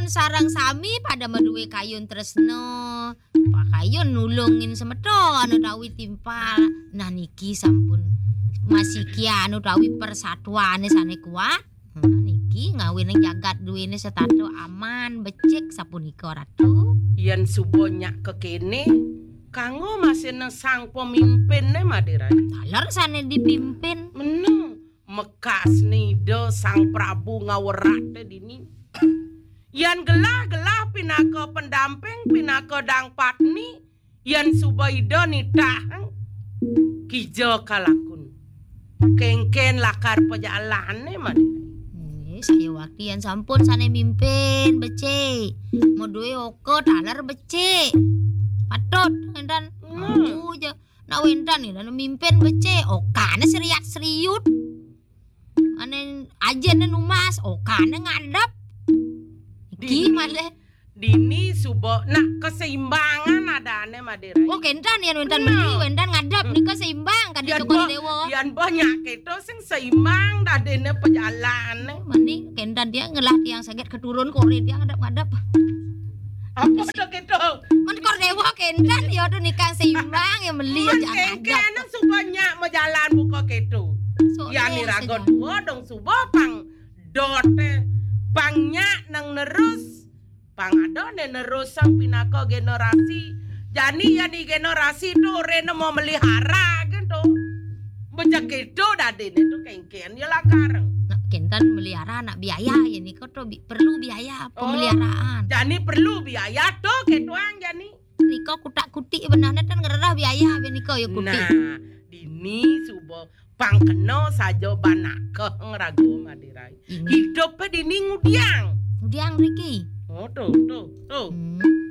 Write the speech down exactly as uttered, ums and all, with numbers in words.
sampun sarang sami pada meduwe kayun tresno. Pak kayun nulungin semedon utawi timpal. Nah niki sampun masih kianu utawi persatuane sane kuat. Nah, niki ngawene jagat duwene setato aman becik sapunika ratu. Yen subonyak kekene kanggo masih nang sang pemimpin ne Madirai. Taler sane dipimpin. Meneng mekas nido sang Prabu ngawerate dini. Yan gelah-gelah pinaka pendamping pinaka dang patni yan subaido nitah kijo kalakun. Kengken lakar pejalane Madirai. Saya waktu yang sampun sane mimpin becik mau duwe oko taler becik patut endan mau aja nak wendan ni dan mimpin becik okane seriat seriut ane aja ne numas okane ngadap iki male dini subo nak keseimbangan adane Madirai. Oh kendan yen wendan meli wendan ngadap nika seimbang kadhe kok dewa. Yan banyak keto sing seimbang dadene pejalane. Meni kendan dia ngelah tiang saged keturun kore dia ngadap-ngadap. Apa to keto? Men kor dewa kendan ya tuh nikah seimbang ya meli aja ngadap. Kene subanyak mejalan buka keto. Ya ni rago dua dong subo pang dote pangnya nang nerus pangadone nerusang pinaka generasi. Jani ya di generasi tu rene mau melihara gitu. Bejak itu dadene tu kengken ya lakareng. Nak kentan melihara anak biaya ya nih kau bi perlu biaya pemeliharaan. Oh, jani perlu biaya tuh ketuang jani. Niko kutak kutik benarnya kan ngerah biaya be niko ya kutik. Nah, dini subo pangkeno saja banake ngerago Madirai. Hidup dini ngudiang. Ngudiang Riki. Oh tuh tuh tuh. Hmm.